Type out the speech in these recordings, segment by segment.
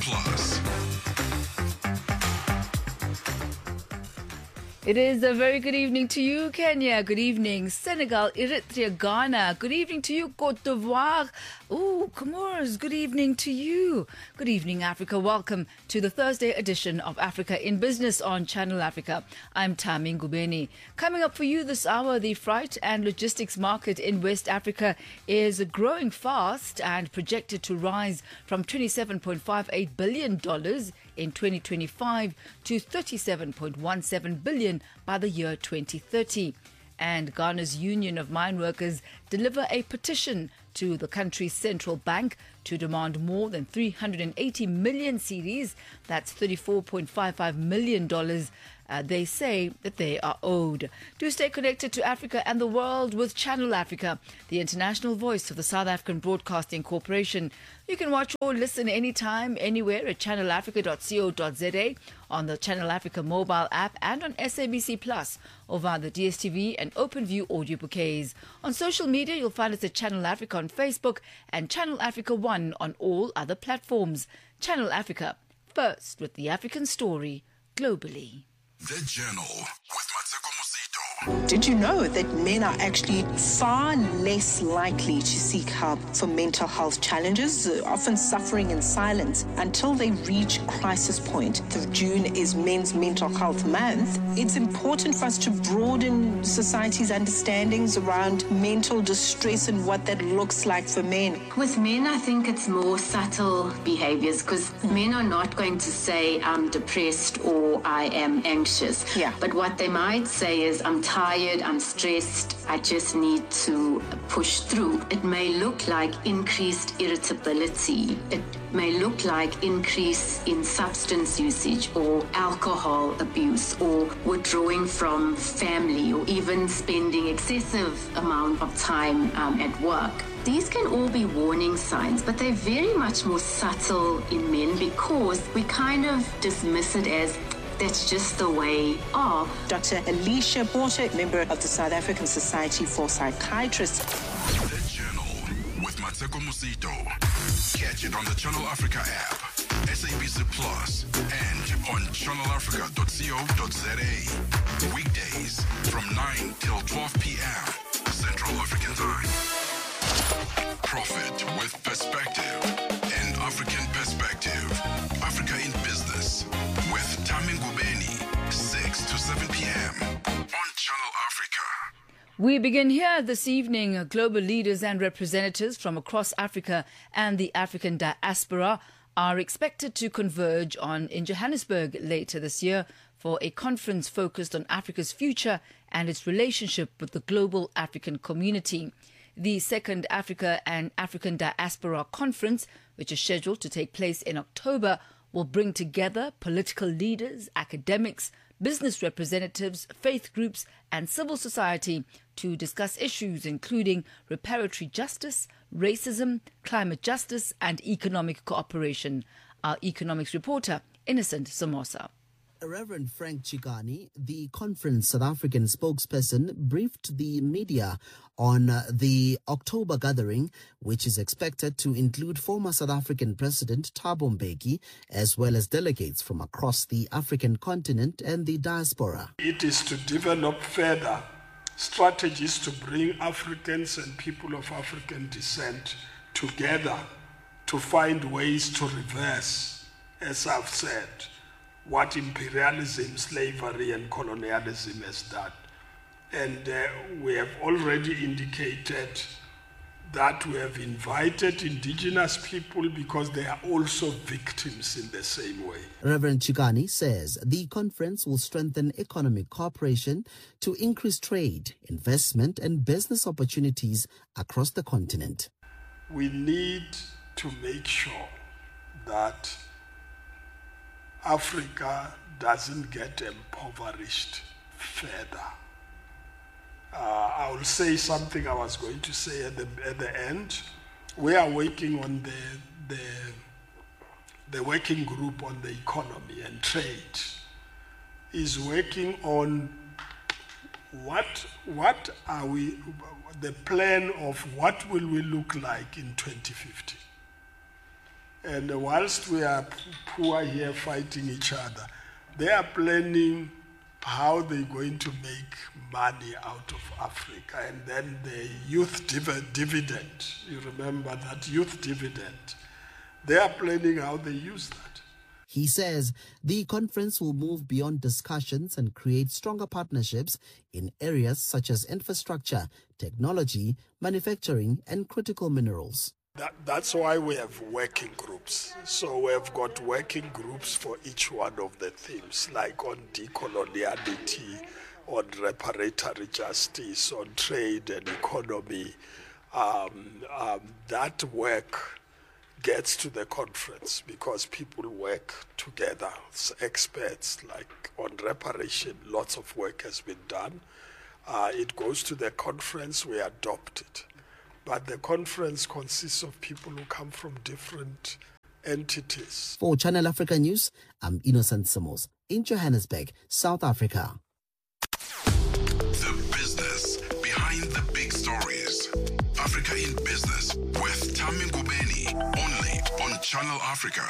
Plus. It is a very good evening to you, Kenya. Good evening, Senegal, Eritrea, Ghana. Good evening to you, Côte d'Ivoire. Ooh, Comoros, good evening to you. Good evening, Africa. Welcome to the Thursday edition of Africa in Business on Channel Africa. I'm Tami Ngubeni. Coming up for you this hour, the freight and logistics market in West Africa is growing fast and projected to rise from $27.58 billion in 2025 to $37.17 billion by the year 2030. And Ghana's Union of Mine Workers deliver a petition to the country's central bank to demand more than 380 million cedis, that's $34.55 million, they say that they are owed. Do stay connected to Africa and the world with Channel Africa, the international voice of the South African Broadcasting Corporation. You can watch or listen anytime, anywhere at channelafrica.co.za, on the Channel Africa mobile app and on SABC Plus or via the DSTV and OpenView audio bouquets. On social media, you'll find us at Channel Africa on Facebook and Channel Africa One on all other platforms. Channel Africa, first with the African story globally. The Journal with Mateko Musito. Did you know that men are actually far less likely to seek help for mental health challenges, often suffering in silence until they reach crisis point? June is Men's Mental Health Month. It's important for us to broaden society's understandings around mental distress and what that looks like for men. With men, I think it's more subtle behaviors because men are not going to say, I'm depressed or I am anxious. Yeah. But what they might say is, I'm tired, I'm stressed, I just need to push through. It may look like increased irritability. It may look like increase in substance usage or alcohol abuse or withdrawing from family or even spending excessive amount of time at work. These can all be warning signs, but they're very much more subtle in men because we kind of dismiss it as that's just the way are. Dr. Alicia Porter, member of the South African Society for Psychiatrists. The Journal with Mateko Musito. Catch it on the Channel Africa app, SABC Plus, and on channelafrica.co.za. Weekdays from 9 till 12 p.m. Central African Time. Profit with perspective. An African perspective. Africa in Business with Tami Ngubeni, 6 to 7 p.m. on Channel Africa. We begin here this evening. Global leaders and representatives from across Africa and the African diaspora are expected to converge in Johannesburg later this year for a conference focused on Africa's future and its relationship with the global African community. The second Africa and African Diaspora Conference, which is scheduled to take place in October, will bring together political leaders, academics, business representatives, faith groups and civil society to discuss issues including reparatory justice, racism, climate justice and economic cooperation. Our economics reporter, Innocent Somosa. Reverend Frank Chikani, the conference South African spokesperson, briefed the media on the October gathering, which is expected to include former South African President Thabo Mbeki, as well as delegates from across the African continent and the diaspora. It is to develop further strategies to bring Africans and people of African descent together to find ways to reverse, as I've said, what imperialism, slavery and colonialism has done. And we have already indicated that we have invited indigenous people because they are also victims in the same way. Reverend Chikani says the conference will strengthen economic cooperation to increase trade, investment and business opportunities across the continent. We need to make sure that Africa doesn't get impoverished further. I will say something I was going to say at the end. We are working on the working group on the economy and trade is working on what are we, the plan of what will we look like in 2050. And whilst we are poor here fighting each other, they are planning how they're going to make money out of Africa. And then the youth dividend, you remember that youth dividend, they are planning how they use that. He says the conference will move beyond discussions and create stronger partnerships in areas such as infrastructure, technology, manufacturing, and critical minerals. That's why we have working groups. So we have got working groups for each one of the themes, like on decoloniality, on reparatory justice, on trade and economy. That work gets to the conference because people work together. It's experts, like on reparation, lots of work has been done. It goes to the conference, we adopt it. But the conference consists of people who come from different entities. For Channel Africa News, I'm Innocent Samos in Johannesburg, South Africa. The business behind the big stories. Africa in Business with Tammy Ngubeni, only on Channel Africa.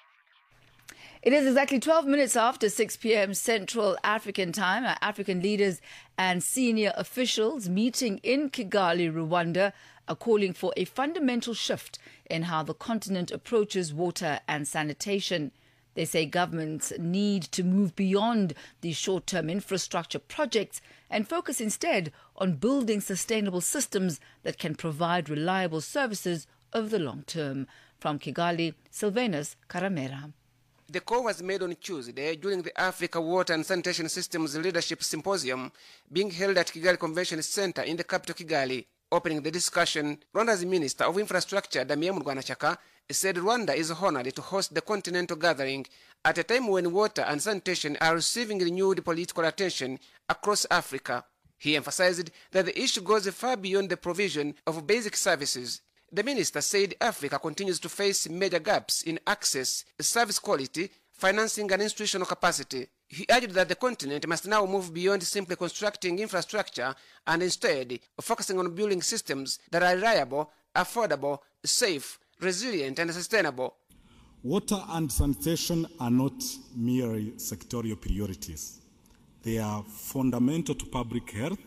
It is exactly 12 minutes after 6 p.m. Central African time. Our African leaders and senior officials meeting in Kigali, Rwanda, are calling for a fundamental shift in how the continent approaches water and sanitation. They say governments need to move beyond these short-term infrastructure projects and focus instead on building sustainable systems that can provide reliable services over the long term. From Kigali, Sylvanus Karamera. The call was made on Tuesday during the Africa Water and Sanitation Systems Leadership Symposium being held at Kigali Convention Center in the capital Kigali. Opening the discussion, Rwanda's Minister of Infrastructure, Damien Murwanashyaka, said Rwanda is honored to host the continental gathering at a time when water and sanitation are receiving renewed political attention across Africa. He emphasized that the issue goes far beyond the provision of basic services. The minister said Africa continues to face major gaps in access, service quality, financing and institutional capacity. He urged that the continent must now move beyond simply constructing infrastructure and instead focusing on building systems that are reliable, affordable, safe, resilient and sustainable. Water and sanitation are not merely sectorial priorities. They are fundamental to public health,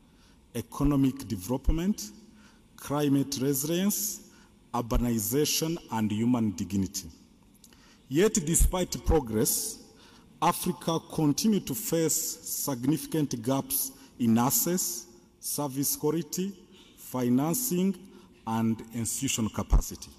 economic development, climate resilience, urbanization, and human dignity. Yet, despite progress, Africa continues to face significant gaps in access, service quality, financing, and institutional capacity.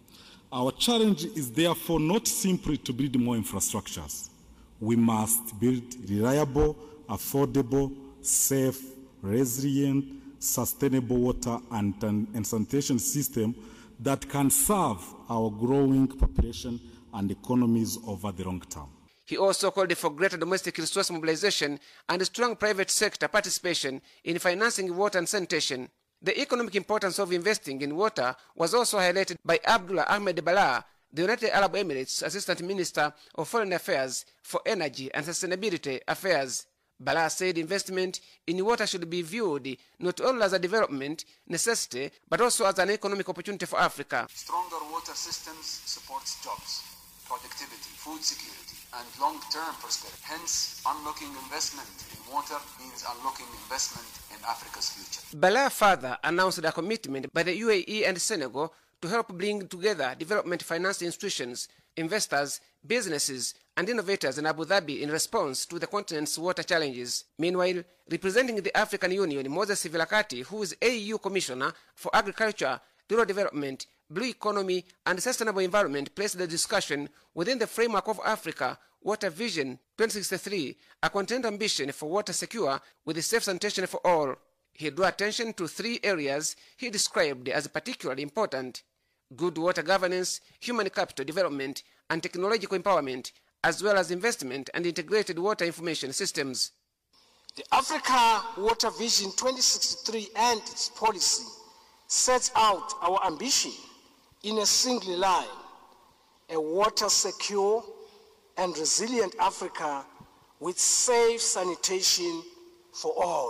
Our challenge is therefore not simply to build more infrastructures. We must build reliable, affordable, safe, resilient, sustainable water and sanitation system that can serve our growing population and economies over the long term. He also called for greater domestic resource mobilization and strong private sector participation in financing water and sanitation. The economic importance of investing in water was also highlighted by Abdullah Ahmed Bala, the United Arab Emirates Assistant Minister of Foreign Affairs for Energy and Sustainability Affairs. Bala said investment in water should be viewed not only as a development necessity, but also as an economic opportunity for Africa. Stronger water systems supports jobs, productivity, food security, and long-term prosperity. Hence, unlocking investment in water means unlocking investment in Africa's future. Bala further announced a commitment by the UAE and Senegal to help bring together development finance institutions, investors, businesses, and innovators in Abu Dhabi in response to the continent's water challenges. Meanwhile, representing the African Union, Moses Vilakati, who is AU Commissioner for Agriculture, Rural Development, Blue Economy, and Sustainable Environment, placed the discussion within the framework of Africa Water Vision 2063, a content ambition for water secure with safe sanitation for all. He drew attention to 3 areas he described as particularly important: good water governance, human capital development, and technological empowerment, as well as investment and integrated water information systems. The Africa Water Vision 2063 and its policy sets out our ambition in a single line: a water secure and resilient Africa with safe sanitation for all.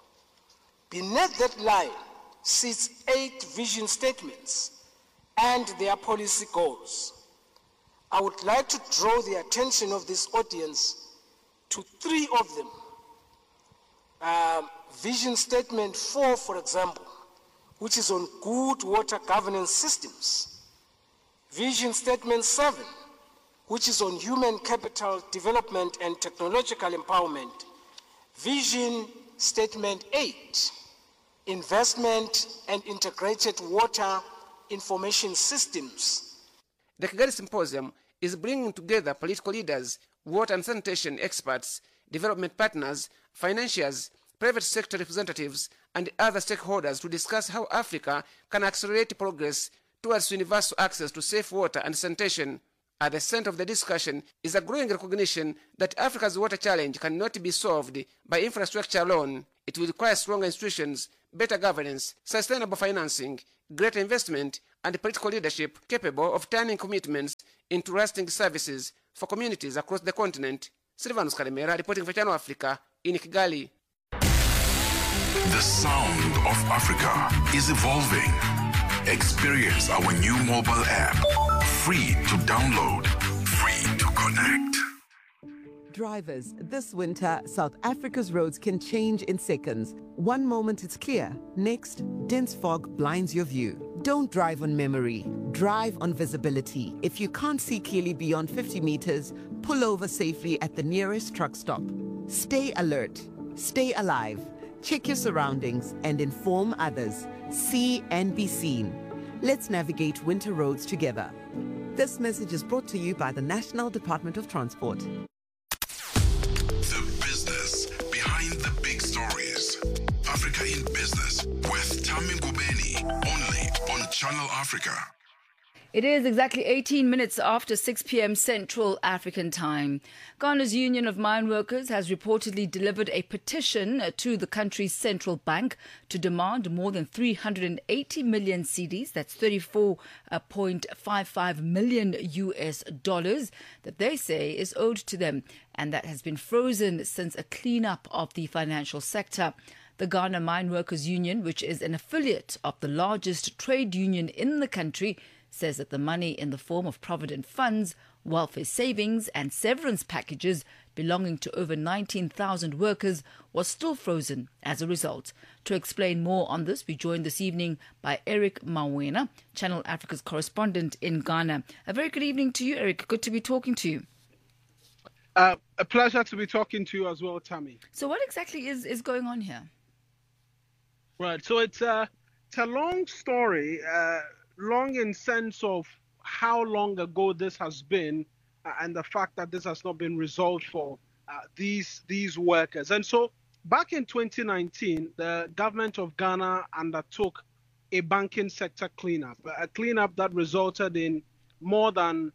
Beneath that line sits 8 vision statements and their policy goals. I would like to draw the attention of this audience to 3 of them. Vision Statement 4, for example, which is on good water governance systems. Vision Statement 7, which is on human capital development and technological empowerment. Vision Statement 8, investment and integrated water information systems. The Kigali Symposium is bringing together political leaders, water and sanitation experts, development partners, financiers, private sector representatives, and other stakeholders to discuss how Africa can accelerate progress towards universal access to safe water and sanitation. At the center of the discussion is a growing recognition that Africa's water challenge cannot be solved by infrastructure alone. It will require stronger institutions, better governance, sustainable financing, greater investment, and political leadership capable of turning commitments into lasting services for communities across the continent. Silvanus Karemera reporting for Channel Africa in Kigali. The sound of Africa is evolving. Experience our new mobile app. Free to download, free to connect. Drivers, this winter, South Africa's roads can change in seconds. One moment it's clear, next, dense fog blinds your view. Don't drive on memory, drive on visibility. If you can't see clearly beyond 50 meters, pull over safely at the nearest truck stop. Stay alert, stay alive, check your surroundings and inform others. See and be seen. Let's navigate winter roads together. This message is brought to you by the National Department of Transport. The business behind the big stories. Africa in Business with Tammy Ngubeni, only on Channel Africa. It is exactly 18 minutes after 6 p.m. Central African Time. Ghana's Union of Mine Workers has reportedly delivered a petition to the country's central bank to demand more than 380 million cedis, that's $34.55 million US dollars, that they say is owed to them, and that has been frozen since a cleanup of the financial sector. The Ghana Mine Workers Union, which is an affiliate of the largest trade union in the country, says that the money in the form of provident funds, welfare savings and severance packages belonging to over 19,000 workers was still frozen as a result. To explain more on this, we joined this evening by Eric Mawena, Channel Africa's correspondent in Ghana. A very good evening to you, Eric. Good to be talking to you. A pleasure to be talking to you as well, Tammy. So what exactly is going on here? Right, so it's a long story, long in sense of how long ago this has been and the fact that this has not been resolved for these workers. And so back in 2019, the government of Ghana undertook a banking sector cleanup, a cleanup that resulted in more than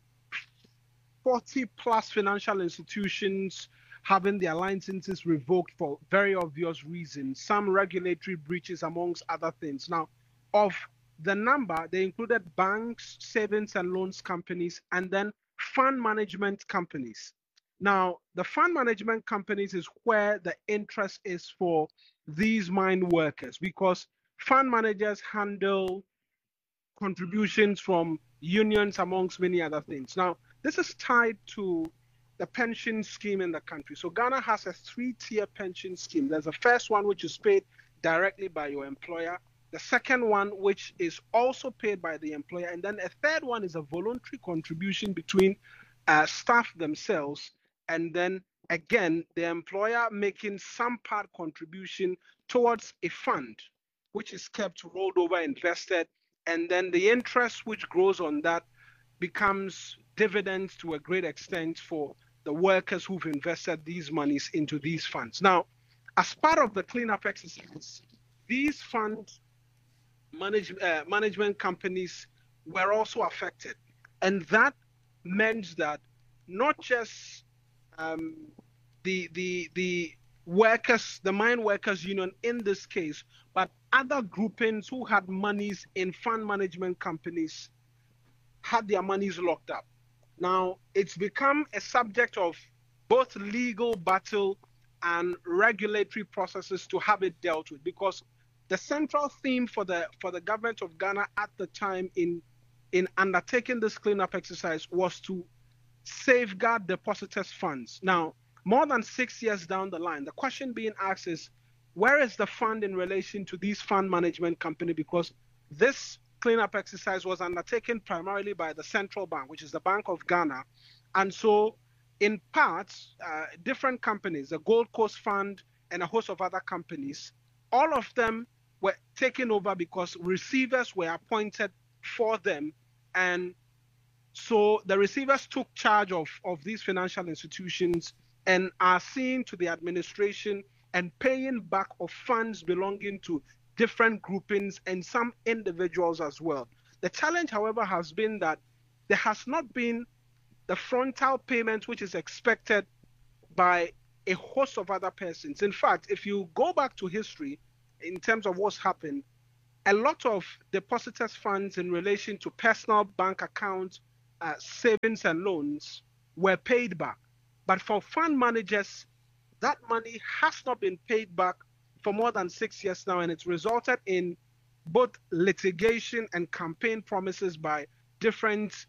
40 plus financial institutions having their licenses revoked for very obvious reasons, some regulatory breaches amongst other things. Now, of the number, they included banks, savings and loans companies, and then fund management companies. Now, the fund management companies is where the interest is for these mine workers, because fund managers handle contributions from unions amongst many other things. Now, this is tied to the pension scheme in the country. So Ghana has a 3-tier pension scheme. There's a first one which is paid directly by your employer. The second one, which is also paid by the employer. And then a third one is a voluntary contribution between staff themselves. And then again, the employer making some part contribution towards a fund, which is kept rolled over, invested. And then the interest which grows on that becomes dividends to a great extent for the workers who've invested these monies into these funds. Now, as part of the cleanup exercise, these fund management companies were also affected. And that meant that not just the workers, the mine workers union in this case, but other groupings who had monies in fund management companies had their monies locked up. Now, it's become a subject of both legal battle and regulatory processes to have it dealt with, because the central theme for the government of Ghana at the time in undertaking this cleanup exercise was to safeguard depositors' funds. Now, more than 6 years down the line, the question being asked is, where is the fund in relation to these fund management company? Because this cleanup exercise was undertaken primarily by the central bank, which is the Bank of Ghana. And so, in parts, different companies, the Gold Coast Fund and a host of other companies, all of them were taken over because receivers were appointed for them. And so the receivers took charge of these financial institutions and are seeing to the administration and paying back of funds belonging to different groupings and some individuals as well. The challenge, however, has been that there has not been the frontal payment which is expected by a host of other persons. In fact, if you go back to history in terms of what's happened, a lot of depositors' funds in relation to personal bank accounts, savings and loans were paid back. But for fund managers, that money has not been paid back for more than 6 years now, and it's resulted in both litigation and campaign promises by different,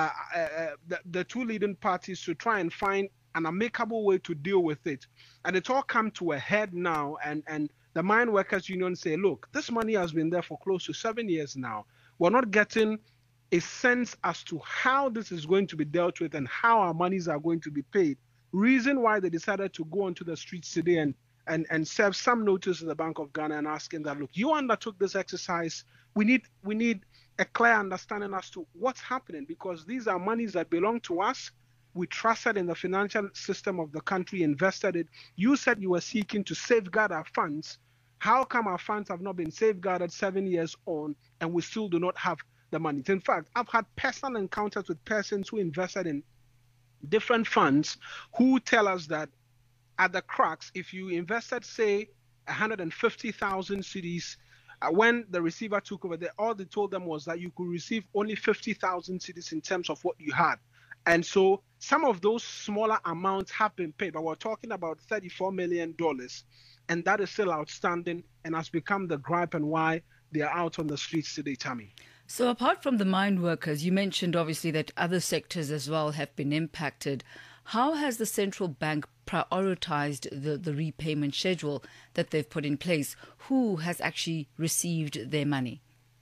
the two leading parties to try and find an amicable way to deal with it. And it's all come to a head now, and the Mine Workers Union say, look, this money has been there for close to 7 years now. We're not getting a sense as to how this is going to be dealt with and how our monies are going to be paid. Reason why they decided to go onto the streets today and serve some notice to the Bank of Ghana and asking that, look, you undertook this exercise. We need a clear understanding as to what's happening, because these are monies that belong to us. We trusted in the financial system of the country, invested it. You said you were seeking to safeguard our funds. How come our funds have not been safeguarded 7 years on and we still do not have the money? In fact, I've had personal encounters with persons who invested in different funds who tell us that at the cracks, if you invested, say, 150,000 cedis, when the receiver took over, all they told them was that you could receive only 50,000 cedis in terms of what you had. And so some of those smaller amounts have been paid, but we're talking about $34 million, and that is still outstanding and has become the gripe and why they are out on the streets today, Tammy. So apart from the mine workers, you mentioned obviously that other sectors as well have been impacted. How has the central bank prioritized the repayment schedule that they've put in place? Who has actually received their money?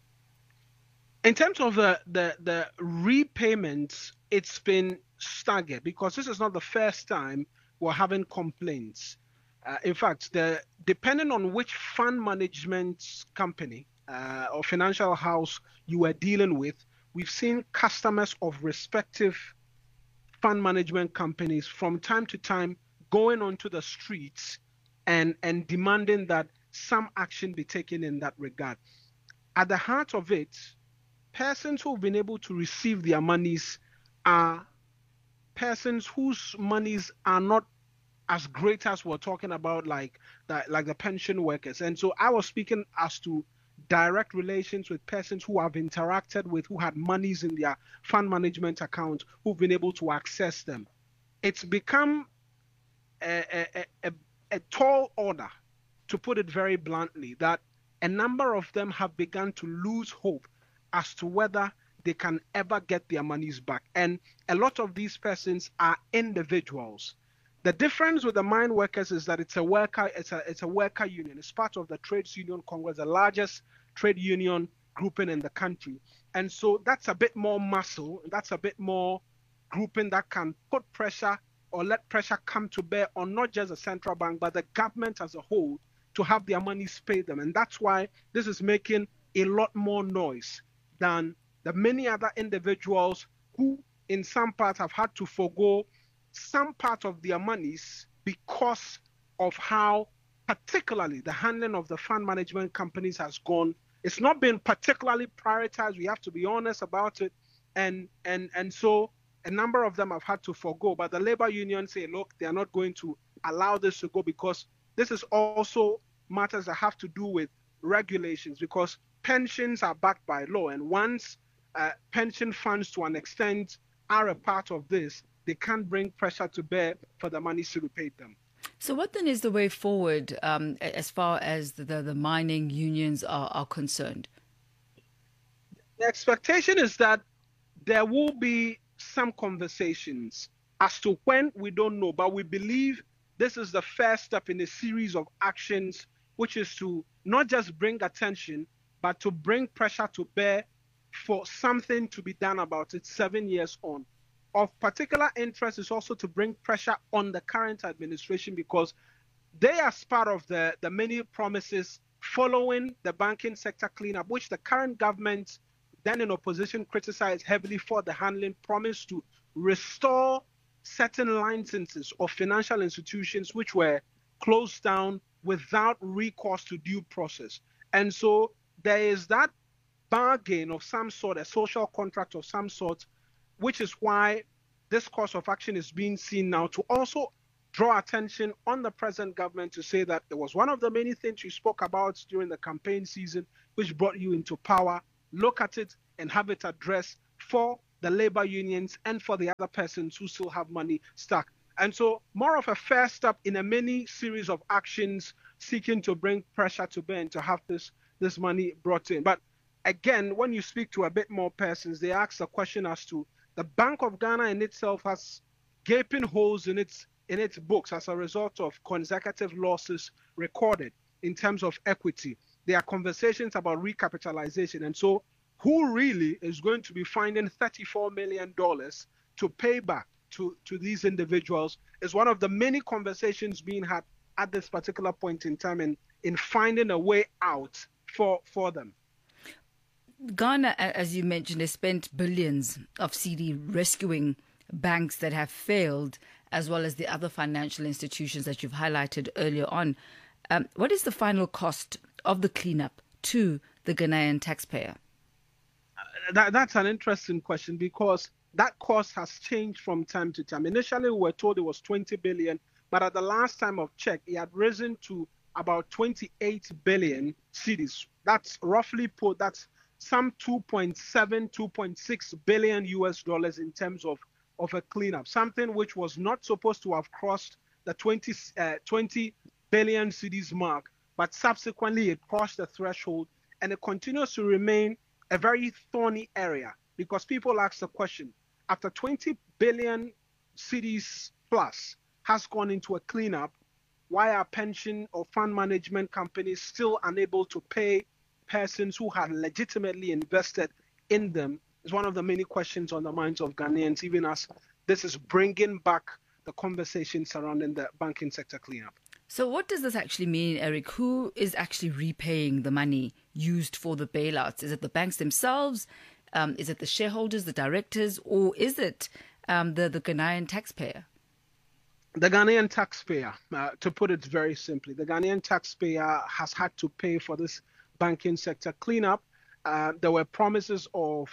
In terms of the repayments, it's been staggered, because this is not the first time we're having complaints. In fact, depending on which fund management company or financial house you were dealing with, we've seen customers of respective fund management companies from time to time going onto the streets and demanding that some action be taken in that regard. At the heart of it, persons who've been able to receive their monies are persons whose monies are not as great as we're talking about, like the pension workers. And so I was speaking as to direct relations with persons who have interacted with, who had monies in their fund management account, who've been able to access them. It's become a tall order, to put it very bluntly, that a number of them have begun to lose hope as to whether they can ever get their monies back. And a lot of these persons are individuals. The difference with the mine workers is that it's a worker union. It's part of the Trades Union Congress, the largest trade union grouping in the country. And so that's a bit more muscle. That's a bit more grouping that can put pressure or let pressure come to bear on not just the central bank, but the government as a whole to have their monies paid them. And that's why this is making a lot more noise than the many other individuals who in some parts have had to forego some part of their monies because of how particularly the handling of the fund management companies has gone. It's not been particularly prioritized. We have to be honest about it. And so a number of them have had to forego. But the labor unions say, look, they are not going to allow this to go, because this is also matters that have to do with regulations, because pensions are backed by law. And once pension funds to an extent are a part of this, they can't bring pressure to bear for the money to repay them. So what then is the way forward as far as the mining unions are concerned? The expectation is that there will be some conversations. As to when, we don't know, but we believe this is the first step in a series of actions, which is to not just bring attention, but to bring pressure to bear for something to be done about it 7 years on. Of particular interest is also to bring pressure on the current administration, because they are part of the many promises following the banking sector cleanup, which the current government, then in opposition, criticized heavily for the handling, promised to restore certain licenses of financial institutions which were closed down without recourse to due process. And so there is that bargain of some sort, a social contract of some sort, which is why this course of action is being seen now to also draw attention on the present government to say that it was one of the many things you spoke about during the campaign season which brought you into power. Look at it and have it addressed for the labor unions and for the other persons who still have money stuck. And so more of a first step in a many series of actions seeking to bring pressure to bear and to have this money brought in. But again, when you speak to a bit more persons, they ask the question as to the Bank of Ghana in itself has gaping holes in its books as a result of consecutive losses recorded in terms of equity. There are conversations about recapitalization. And so who really is going to be finding $34 million to pay back to these individuals is one of the many conversations being had at this particular point in time in finding a way out for them. Ghana, as you mentioned, has spent billions of cedi rescuing banks that have failed, as well as the other financial institutions that you've highlighted earlier on. What is the final cost of the cleanup to the Ghanaian taxpayer? That's an interesting question, because that cost has changed from time to time. Initially, we were told it was 20 billion, but at the last time of check, it had risen to about 28 billion cedis. That's roughly put, that's some 2.6 billion US dollars in terms of a cleanup, something which was not supposed to have crossed the 20 billion cedis mark, but subsequently it crossed the threshold, and it continues to remain a very thorny area, because people ask the question, after 20 billion cedis plus has gone into a cleanup, why are pension or fund management companies still unable to pay persons who had legitimately invested in them? Is one of the many questions on the minds of Ghanaians, even as this is bringing back the conversation surrounding the banking sector cleanup. So what does this actually mean, Eric? Who is actually repaying the money used for the bailouts? Is it the banks themselves? Is it the shareholders, the directors, or is it the Ghanaian taxpayer? The Ghanaian taxpayer, to put it very simply, the Ghanaian taxpayer has had to pay for this banking sector cleanup. There were promises of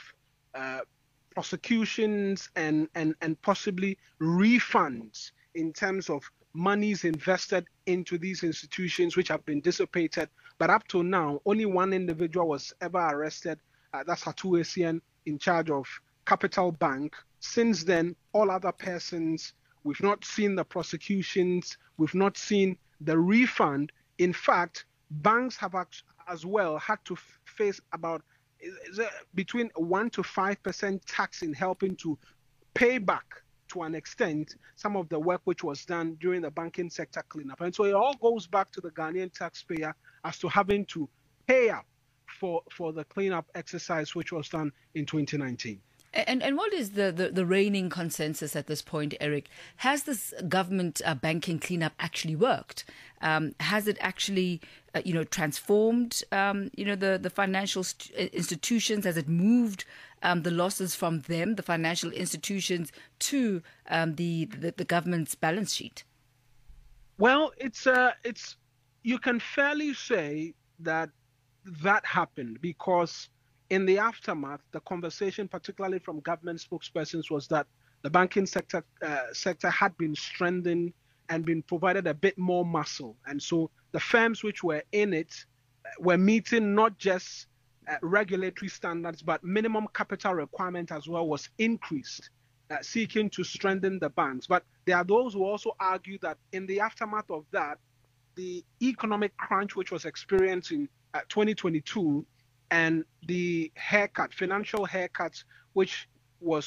prosecutions and possibly refunds in terms of monies invested into these institutions which have been dissipated. But up to now, only one individual was ever arrested. That's Hatu Essien, in charge of Capital Bank. Since then, all other persons, we've not seen the prosecutions, we've not seen the refund. In fact, banks have as well had to face about between 1 to 5% tax in helping to pay back to an extent some of the work which was done during the banking sector cleanup. And so it all goes back to the Ghanaian taxpayer as to having to pay up for the cleanup exercise which was done in 2019. And what is the reigning consensus at this point, Eric? Has this government banking cleanup actually worked? Has it actually, transformed, the financial institutions? Has it moved the losses from them, the financial institutions, to the government's balance sheet? Well, it's you can fairly say that happened, because in the aftermath, the conversation, particularly from government spokespersons, was that the banking sector had been strengthened and been provided a bit more muscle. And so the firms which were in it were meeting not just regulatory standards, but minimum capital requirement as well was increased, seeking to strengthen the banks. But there are those who also argue that in the aftermath of that, the economic crunch which was experienced in 2022 and the financial haircuts, which was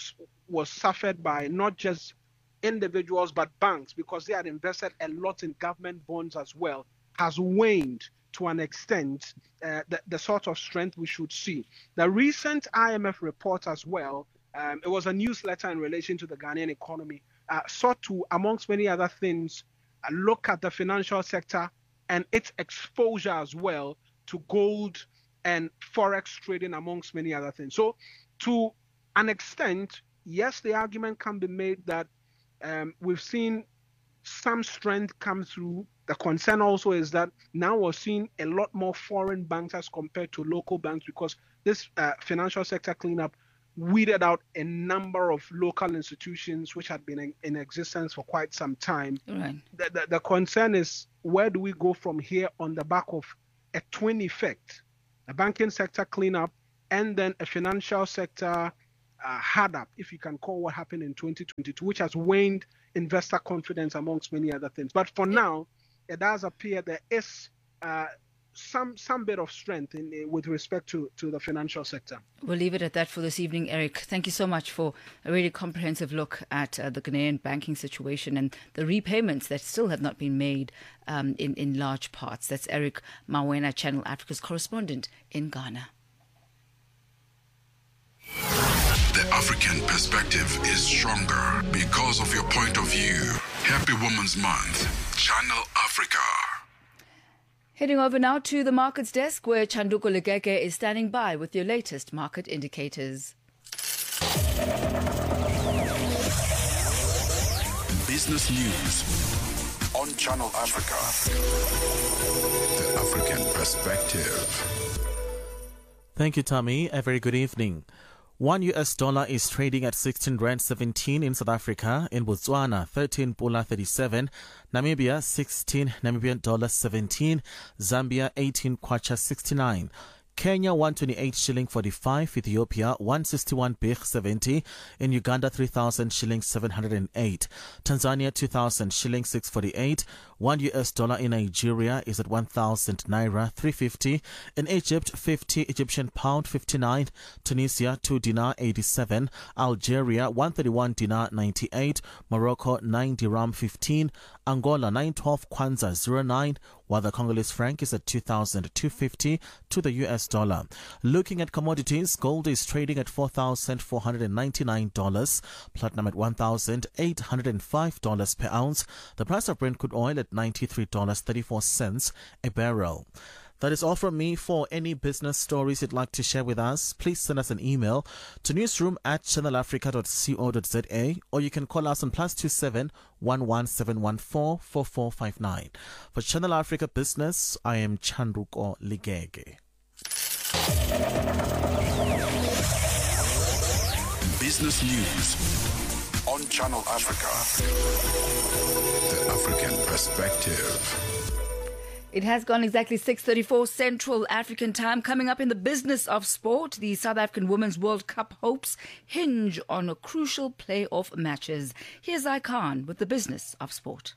was suffered by not just individuals but banks, because they had invested a lot in government bonds as well, has waned to an extent, the sort of strength we should see. The recent IMF report as well, it was a newsletter in relation to the Ghanaian economy, sought to, amongst many other things, look at the financial sector and its exposure as well to gold and forex trading, amongst many other things. So to an extent, yes, the argument can be made that we've seen some strength come through. The concern also is that now we're seeing a lot more foreign banks as compared to local banks, because this financial sector cleanup weeded out a number of local institutions which had been in existence for quite some time. Right. The concern is, where do we go from here on the back of a twin effect, a banking sector cleanup and then a financial sector hard up, if you can call what happened in 2022, which has waned investor confidence amongst many other things. But for now, it does appear there is some bit of strength with respect to the financial sector. We'll leave it at that for this evening, Eric. Thank you so much for a really comprehensive look at the Ghanaian banking situation and the repayments that still have not been made in large parts. That's Eric Mawena, Channel Africa's correspondent in Ghana. The African perspective is stronger because of your point of view. Happy Women's Month, Channel Africa. Heading over now to the markets desk, where Chanduko Legeke is standing by with your latest market indicators. Business news on Channel Africa. The African perspective. Thank you, Tommy. A very good evening. $1 is trading at 16 Rand 17 in South Africa. In Botswana, 13 Pula 37. Namibia, 16 Namibian dollars 17. Zambia, 18 Kwacha 69. Kenya 128 shilling 45, Ethiopia 161 birr 70, in Uganda 3,000 shillings 708, Tanzania 2,000 shillings 648, $1 in Nigeria is at 1,000 naira 350, in Egypt 50 Egyptian pound 59, Tunisia 2 dinar 87, Algeria 131 dinar 98, Morocco 9 dirham 15, Angola 912 kwanza 09, while the Congolese franc is at 2,250 to the US dollar. Looking at commodities, gold is trading at $4,499, platinum at $1,805 per ounce, the price of Brent crude oil at $93.34 a barrel. That is all from me. For any business stories you'd like to share with us, please send us an email to newsroom@channelafrica.co.za, or you can call us on +27 11714 4459. For Channel Africa Business, I am Chanduko Legeke. Business news on Channel Africa. The African perspective. It has gone exactly 6:34 Central African time. Coming up in the business of sport, the South African Women's World Cup hopes hinge on crucial playoff matches. Here's Khan with the business of sport.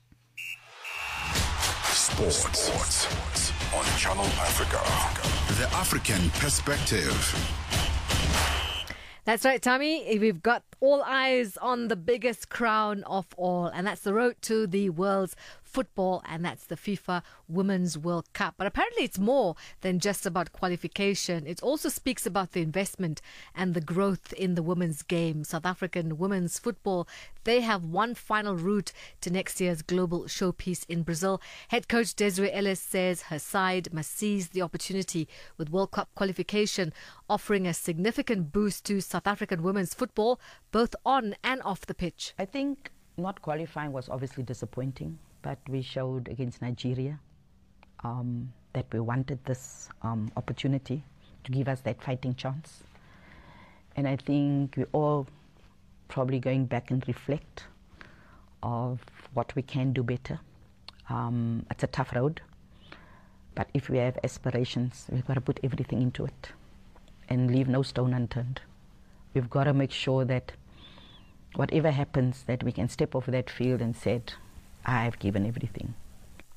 Sports on Channel Africa. The African perspective. That's right, Tommy. We've got all eyes on the biggest crown of all, and that's the road to the world's football, and that's the FIFA Women's World Cup. But apparently it's more than just about qualification. It also speaks about the investment and the growth in the women's game. South African women's football, they have one final route to next year's global showpiece in Brazil. Head coach Desiree Ellis says her side must seize the opportunity with World Cup qualification, offering a significant boost to South African women's football, both on and off the pitch. I think not qualifying was obviously disappointing, but we showed against Nigeria that we wanted this opportunity to give us that fighting chance. And I think we're all probably going back and reflect of what we can do better. It's a tough road, but if we have aspirations, we've got to put everything into it and leave no stone unturned. We've got to make sure that whatever happens, that we can step off that field and said, I've given everything.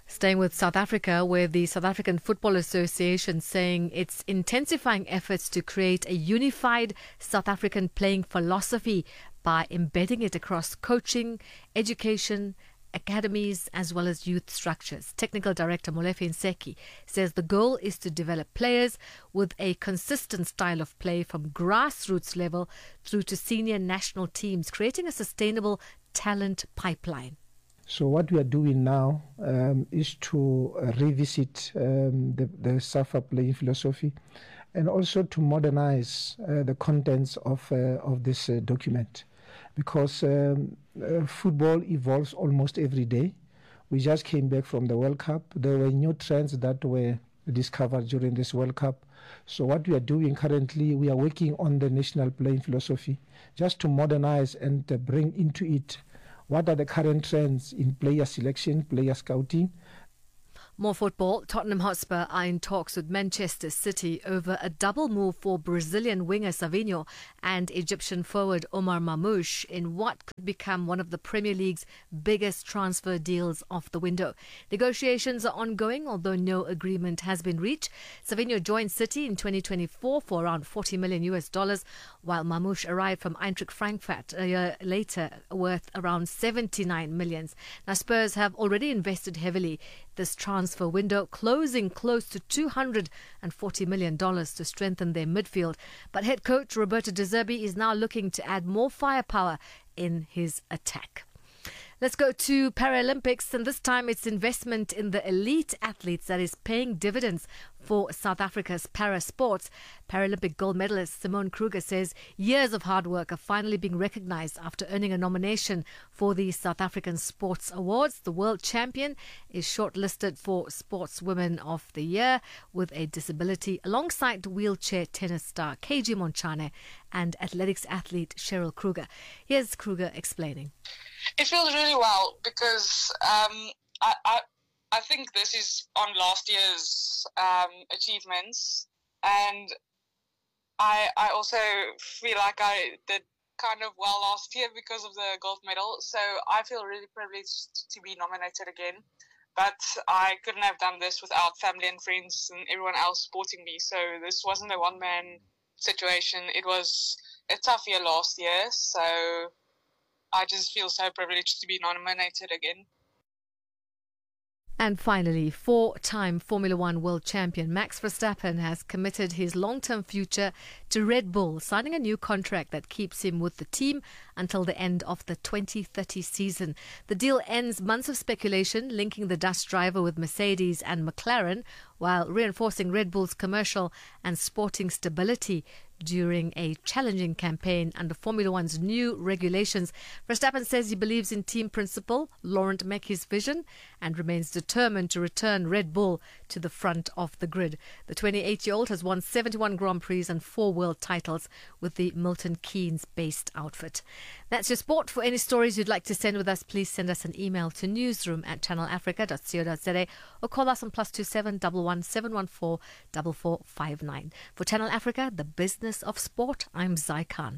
Staying with South Africa, where the South African Football Association saying it's intensifying efforts to create a unified South African playing philosophy by embedding it across coaching, education, academies as well as youth structures. Technical Director Molefe Nseki says the goal is to develop players with a consistent style of play from grassroots level through to senior national teams, creating a sustainable talent pipeline. So what we are doing now is to revisit the SAFA playing philosophy and also to modernize the contents of this document, because football evolves almost every day. We just came back from the World Cup. There were new trends that were discovered during this World Cup. So what we are doing currently, we are working on the national playing philosophy just to modernize and bring into it what are the current trends in player selection, player scouting. More football. Tottenham Hotspur are in talks with Manchester City over a double move for Brazilian winger Savinho and Egyptian forward Omar Mamouche in what could become one of the Premier League's biggest transfer deals of the window. Negotiations are ongoing, although no agreement has been reached. Savinho joined City in 2024 for around $40 million, while Mamouche arrived from Eintracht Frankfurt a year later worth around 79 million. Now Spurs have already invested heavily this transfer window, closing close to $240 million to strengthen their midfield. But head coach Roberto De Zerbi is now looking to add more firepower in his attack. Let's go to Paralympics, and this time it's investment in the elite athletes that is paying dividends for South Africa's para sports. Paralympic gold medalist Simone Kruger says years of hard work are finally being recognized after earning a nomination for the South African Sports Awards. The world champion is shortlisted for Sportswoman of the Year with a disability, alongside wheelchair tennis star KG Monchane and athletics athlete Cheryl Kruger. Here's Kruger explaining. It feels really well because I think this is on last year's achievements, and I also feel like I did kind of well last year because of the gold medal. So I feel really privileged to be nominated again. But I couldn't have done this without family and friends and everyone else supporting me. So this wasn't a one-man situation. It was a tough year last year. So I just feel so privileged to be nominated again. And finally, four-time Formula One world champion Max Verstappen has committed his long-term future to Red Bull, signing a new contract that keeps him with the team until the end of the 2030 season. The deal ends months of speculation linking the Dutch driver with Mercedes and McLaren, while reinforcing Red Bull's commercial and sporting stability during a challenging campaign under Formula One's new regulations. Verstappen says he believes in team principal Laurent Mekies' vision and remains determined to return Red Bull to the front of the grid. The 28-year-old has won 71 Grand Prix and 4 world titles with the Milton Keynes-based outfit. That's your sport. For any stories you'd like to send with us, please send us an email to newsroom@channelafrica.co.za or call us on +27 11 714 4459. For Channel Africa, the business of sport, I'm Zai Khan.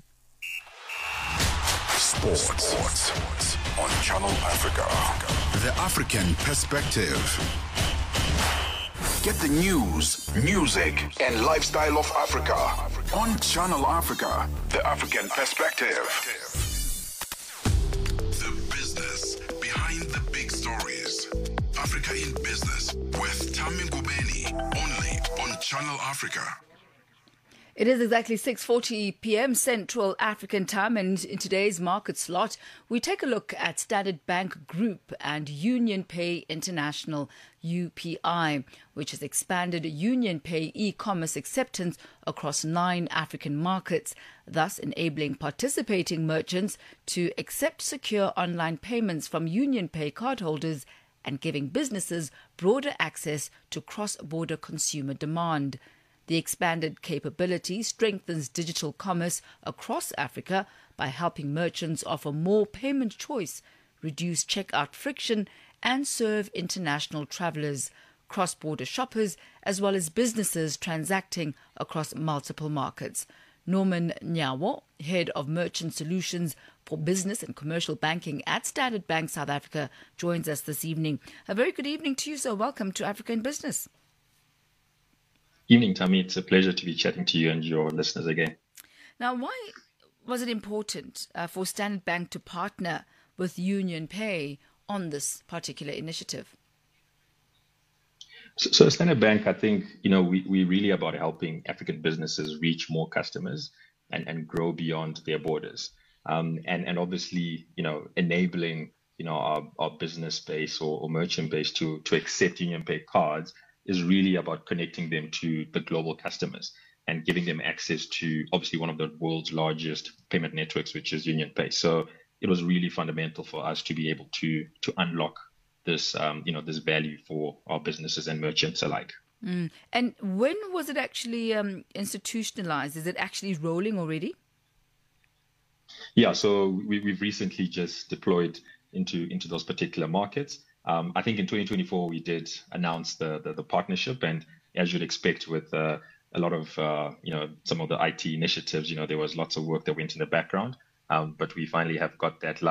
Sports on Channel Africa. The African perspective. Get the news, music, and lifestyle of Africa on Channel Africa. The African perspective. The business behind the big stories. Africa in Business with Tami Ngubeni, only on Channel Africa. It is exactly 6:40 p.m. Central African time, and in today's market slot, we take a look at Standard Bank Group and Union Pay International, UPI, which has expanded Union Pay e-commerce acceptance across 9 African markets, thus enabling participating merchants to accept secure online payments from Union Pay cardholders and giving businesses broader access to cross-border consumer demand. The expanded capability strengthens digital commerce across Africa by helping merchants offer more payment choice, reduce checkout friction, and serve international travelers, cross-border shoppers, as well as businesses transacting across multiple markets. Norman Nyawo, head of Merchant Solutions for Business and Commercial Banking at Standard Bank South Africa, joins us this evening. A very good evening to you, sir. Welcome to Africa in Business. Evening, Tammy. It's a pleasure to be chatting to you and your listeners again. Now, why was it important for Standard Bank to partner with Union Pay on this particular initiative? So Standard Bank, I think, we really about helping African businesses reach more customers and grow beyond their borders. And obviously, enabling, our business base or merchant base to accept Union Pay cards is really about connecting them to the global customers and giving them access to obviously one of the world's largest payment networks, which is Union Pay. So it was really fundamental for us to be able to unlock this, this value for our businesses and merchants alike. And when was it actually institutionalized? Is it actually rolling already? Yeah, so we've recently just deployed into those particular markets. I think in 2024 we did announce the partnership, and as you'd expect with a lot of some of the IT initiatives, there was lots of work that went in the background, but we finally have got that live.